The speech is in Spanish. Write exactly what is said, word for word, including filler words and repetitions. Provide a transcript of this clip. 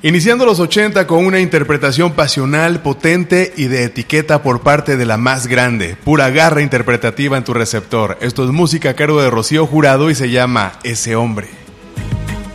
Iniciando los ochenta con una interpretación pasional, potente y de etiqueta por parte de la más grande. Pura garra interpretativa en tu receptor. Esto es música a cargo de Rocío Jurado y se llama Ese Hombre.